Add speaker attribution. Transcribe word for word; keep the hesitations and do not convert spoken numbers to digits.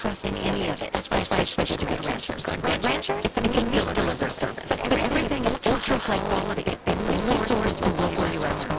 Speaker 1: trust in any of it. That's why I switched to Good Ranchers. Good Ranchers, it's a meat delivery service. But everything is ultra high quality. The only source of local U S